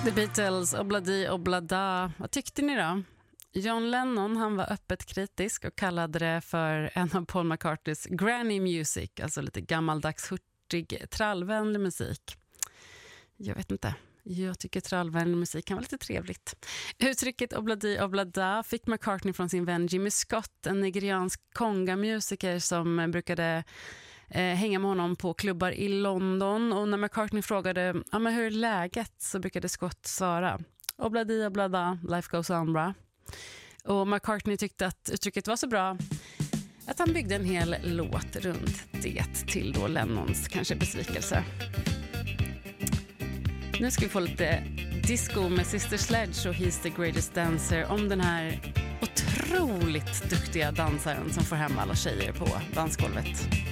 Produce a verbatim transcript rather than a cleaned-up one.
The Beatles, Obladi Oblada. Vad tyckte ni då? John Lennon, han var öppet kritisk och kallade det för en av Paul McCartneys granny music, alltså lite gammaldags, hurtig, trallvänlig musik. Jag vet inte. Jag tycker trallvänlig musik kan vara lite trevligt. Uttrycket Obladi Oblada fick McCartney från sin vän Jimmy Scott, en nigeriansk konga-musiker som brukade eh, hänga med honom på klubbar i London. Och när McCartney frågade ja, men hur är läget, så brukade Scott svara Obladi Oblada, life goes on, bra. Och McCartney tyckte att uttrycket var så bra att han byggde en hel låt runt det, till då Lennons kanske besvikelse. Nu ska vi få lite disco med Sister Sledge och He's the Greatest Dancer om den här otroligt duktiga dansaren som får hem alla tjejer på dansgolvet.